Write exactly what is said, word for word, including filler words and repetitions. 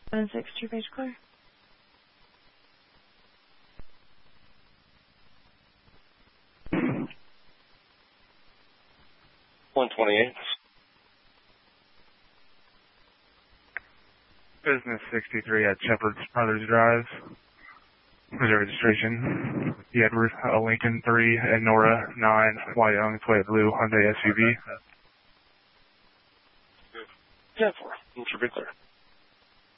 Seven six two page clear. One twenty eight. Business sixty-three at Shepherd's Brothers Drive. Where's your registration? The Edward, uh, Lincoln three, and Nora nine, white on its way blue Hyundai S U V. Yeah, four. Should be clear.